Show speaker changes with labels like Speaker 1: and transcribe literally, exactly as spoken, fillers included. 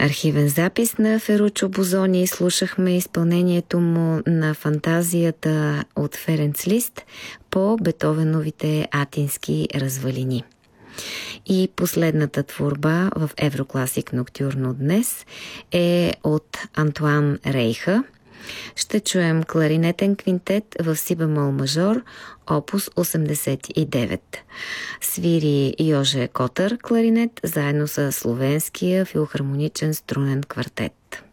Speaker 1: архивен запис на Феручо Бозони. Слушахме изпълнението му на фантазията от Ференц Лист по Бетовеновите атински развалини. И последната творба в Еврокласик Ноктюрно днес е от Антуан Рейха. Ще чуем кларинетен квинтет в си бемол мажор, опус осемдесет и девет. Свири Йоже Котър кларинет, заедно с Словенския филхармоничен струнен квартет.